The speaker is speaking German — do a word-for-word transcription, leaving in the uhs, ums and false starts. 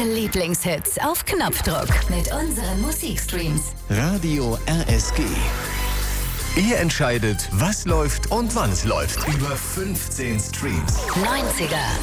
Lieblingshits auf Knopfdruck mit unseren Musikstreams. Radio R S G. Ihr entscheidet, was läuft und wann es läuft. Über fünfzehn Streams. neunziger,